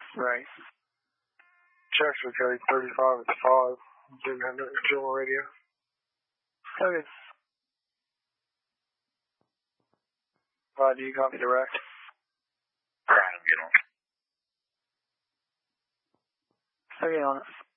Right. Chester carried 35 at the 5. Didn't have no dual radio. Okay. Do you copy direct? Trying to get on. Okay, on it.